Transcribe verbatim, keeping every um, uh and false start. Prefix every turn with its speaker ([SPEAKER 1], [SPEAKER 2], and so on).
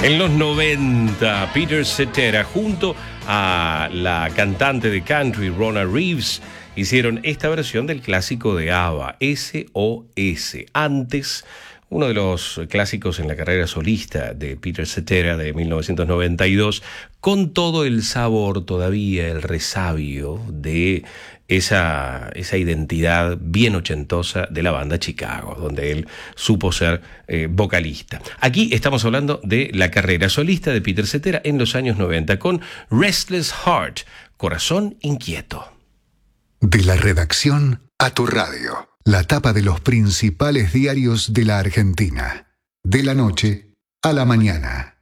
[SPEAKER 1] En los noventa, Peter Cetera junto a la cantante de country Rona Reeves hicieron esta versión del clásico de ABBA, S O S. Antes, uno de los clásicos en la carrera solista de Peter Cetera de mil novecientos noventa y dos, con todo el sabor todavía, el resabio de esa, esa identidad bien ochentosa de la banda Chicago, donde él supo ser eh, vocalista. Aquí estamos hablando de la carrera solista de Peter Cetera en los años noventa con Restless Heart, Corazón Inquieto.
[SPEAKER 2] De la redacción a tu radio. La tapa de los principales diarios de la Argentina. De la noche a la mañana.